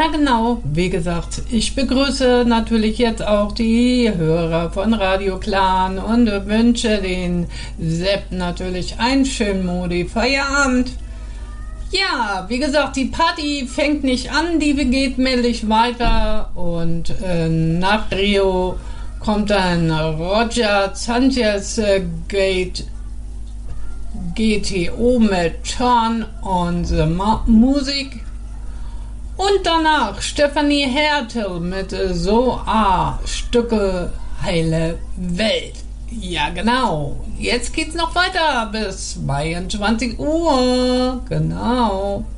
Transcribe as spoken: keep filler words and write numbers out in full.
Ja, genau. Wie gesagt, ich begrüße natürlich jetzt auch die Hörer von Radio Clan und wünsche den Sepp natürlich einen schönen Modi Feierabend. Ja, wie gesagt, die Party fängt nicht an, die geht männlich weiter und äh, nach Rio kommt dann Roger Sanchez äh, Gate G T O mit Turn on the Music. Und danach Stefanie Hertel mit So A, Stücke Heile Welt. Ja, genau. Jetzt geht's noch weiter bis zweiundzwanzig Uhr. Genau.